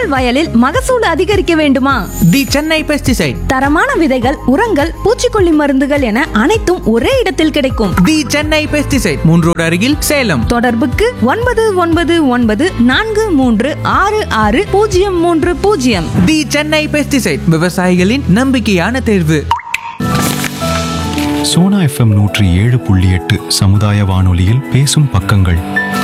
உங்கள் வயலில் மகசூல் அதிகரிக்க வேண்டுமா? தி சென்னை பெஸ்டிசைட். தரமான விதைகள், உரங்கள், பூச்சிக்கொல்லி மருந்துகள் என அனைத்தும் ஒரே இடத்தில் கிடைக்கும். தி சென்னை பெஸ்டிசைட், 3 ரோடு அருகில், சேலம். தொடர்புக்கு 9994466030. தி சென்னை பெஸ்டிசைட், விவசாயிகளின் நம்பிக்கையான தேர்வு. சோனா FM 107.8 சமுதாய வானொலியில் பேசும் பக்கங்கள்.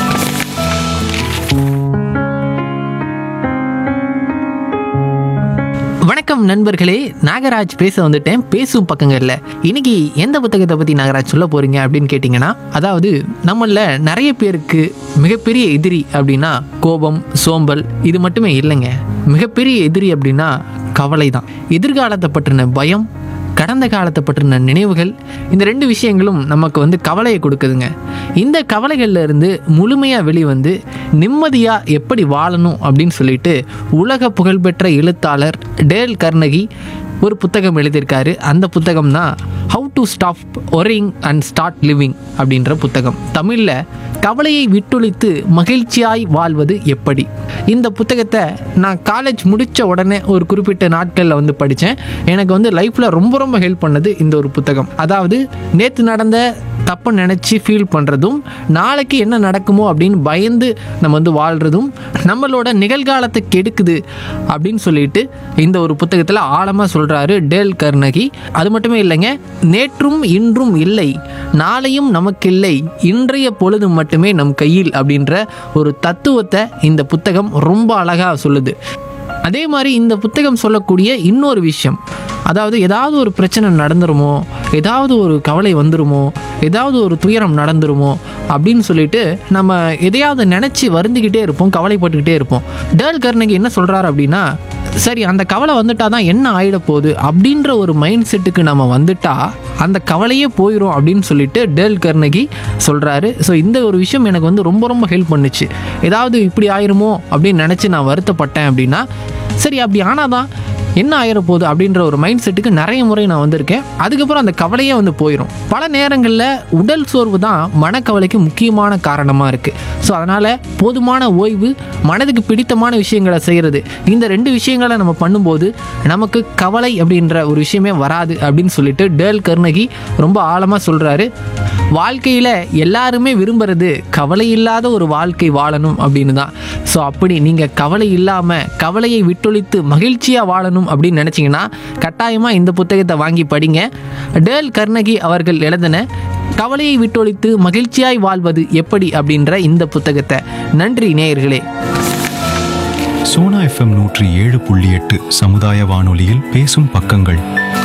வணக்கம் நண்பர்களே, நாகராஜ் பேச வந்துட்டேன் பேசும் பக்கங்கள்ல. இன்னைக்கு எந்த புத்தகத்தை பற்றி நாகராஜ் சொல்ல போறீங்க அப்படின்னு கேட்டிங்கன்னா, அதாவது நம்மள நிறைய பேருக்கு மிகப்பெரிய எதிரி அப்படின்னா கோபம், சோம்பல் இது மட்டுமே இல்லைங்க. மிகப்பெரிய எதிரி அப்படின்னா கவலை தான். எதிர்காலத்தை பற்றின பயம், கடந்த காலத்தை பற்றின நினைவுகள், இந்த 2 விஷயங்களும் நமக்கு கவலையை கொடுக்குதுங்க. இந்த கவலைகள்ல இருந்து முழுமையாக வெளிவந்து நிம்மதியாக எப்படி வாழணும் அப்படின்னு சொல்லிட்டு உலக புகழ்பெற்ற எழுத்தாளர் டேல் கர்னகி ஒரு புத்தகம் எழுதியிருக்காரு. அந்த புத்தகம் தான் how to stop worrying and start living அப்படின்ற புத்தகம். தமிழில் கவலையை விட்டொழித்து மகிழ்ச்சியாய் வாழ்வது எப்படி. இந்த புத்தகத்தை நான் காலேஜ் முடித்த உடனே ஒரு குறிப்பிட்ட நாட்களில் படித்தேன். எனக்கு லைஃப்பில் ரொம்ப ரொம்ப ஹெல்ப் பண்ணது இந்த ஒரு புத்தகம். அதாவது நேற்று நடந்த தப்பை நினச்சி ஃபீல் பண்ணுறதும், நாளைக்கு என்ன நடக்குமோ அப்படின்னு பயந்து நம்ம வாழ்கிறதும் நம்மளோட நிகழ்காலத்தை கெடுக்குது அப்படின்னு சொல்லிட்டு இந்த ஒரு புத்தகத்தில் ஆழமாக சொல்கிறாரு டேல் கர்னகி. அது மட்டுமே இல்லைங்க, நேற்றும் இன்றும் இல்லை, நாளையும் நமக்கில்லை, இன்றைய பொழுது மட்டுமே நம் கையில் அப்படின்ற ஒரு தத்துவத்தை இந்த புத்தகம் ரொம்ப அழகாக சொல்லுது. அதே மாதிரி இந்த புத்தகம் சொல்லக்கூடிய இன்னொரு விஷயம், அதாவது ஏதாவது ஒரு பிரச்சனை நடந்துருமோ, ஏதாவது ஒரு கவலை வந்துருமோ, ஏதாவது ஒரு துயரம் நடந்துருமோ அப்படின்னு சொல்லிட்டு நம்ம எதையாவது நினச்சி வருந்திக்கிட்டே இருப்போம், கவலைப்பட்டுக்கிட்டே இருப்போம். டேல் கர்னகி என்ன சொல்கிறாரு அப்படின்னா, சரி அந்த கவலை வந்துட்டாதான் என்ன ஆகிட போகுது அப்படின்ற ஒரு மைண்ட் செட்டுக்கு நம்ம வந்துட்டா அந்த கவலையே போயிடும் அப்படின்னு சொல்லிட்டு டேல் கர்னகி சொல்கிறாரு. ஸோ இந்த ஒரு விஷயம் எனக்கு ரொம்ப ரொம்ப ஹெல்ப் பண்ணுச்சு. ஏதாவது இப்படி ஆயிருமோ அப்படின்னு நினச்சி நான் வருத்தப்பட்டேன் அப்படின்னா, சரி அப்படி ஆனாதான் என்ன ஆயிரப்போகுது அப்படின்ற ஒரு மைண்ட் செட்டுக்கு நிறைய முறை நான் வந்திருக்கேன். அதுக்கப்புறம் அந்த கவலையே போயிடும். பல நேரங்களில் உடல் சோர்வு தான் மனக்கவலைக்கு முக்கியமான காரணமாக இருக்குது. ஸோ அதனால் போதுமான ஓய்வு, மனதுக்கு பிடித்தமான விஷயங்களை செய்கிறது, இந்த 2 விஷயங்களை நம்ம பண்ணும்போது நமக்கு கவலை அப்படின்ற ஒரு விஷயமே வராது அப்படின்னு சொல்லிட்டு டேல் கர்னகி ரொம்ப ஆழமாக சொல்கிறாரு. வாழ்க்கையில் எல்லாருமே விரும்புகிறது கவலை இல்லாத ஒரு வாழ்க்கை வாழணும் அப்படின்னு தான். ஸோ அப்படி நீங்கள் கவலை இல்லாமல் கவலையை விட்டொழித்து மகிழ்ச்சியாக வாழணும் அப்படின்னு நினச்சிங்கன்னா கட்டாயமாக இந்த புத்தகத்தை வாங்கி படிங்க. டேல் கர்னகி அவர்கள் எழுதின கவலையை விட்டொழித்து மகிழ்ச்சியாய் வாழ்வது எப்படி அப்படின்ற இந்த புத்தகத்தை. நன்றி நேயர்களே. சோனா FM 107.8 சமுதாய வானொலியில் பேசும் பக்கங்கள்.